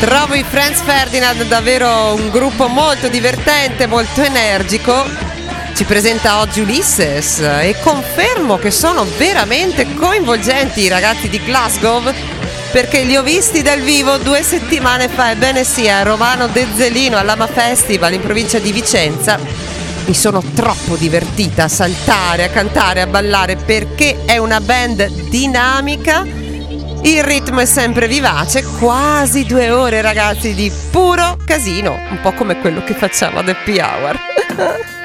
Trovo i Franz Ferdinand davvero un gruppo molto divertente, molto energico. Ci presenta oggi Ulysses e confermo che sono veramente coinvolgenti i ragazzi di Glasgow, perché li ho visti dal vivo 2 settimane fa, ebbene sì, a Romano Dezzelino all'Ama Festival in provincia di Vicenza. Mi sono troppo divertita a saltare, a cantare, a ballare, perché è una band dinamica. Il ritmo è sempre vivace, quasi 2 ore ragazzi di puro casino, un po' come quello che facciamo ad Happy Hour.